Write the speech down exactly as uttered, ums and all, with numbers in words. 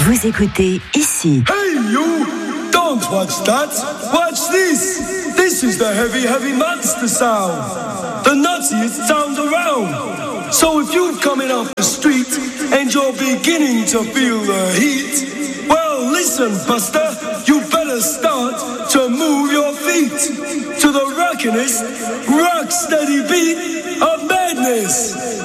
Vous écoutez ici. Hey you! Don't watch that! Watch this! This is the heavy, heavy monster sound! The nuttiest sound around! So if you're coming off the street and you're beginning to feel the heat, well listen, Buster, you better start to move your feet to the rockinest, rock steady beat of madness!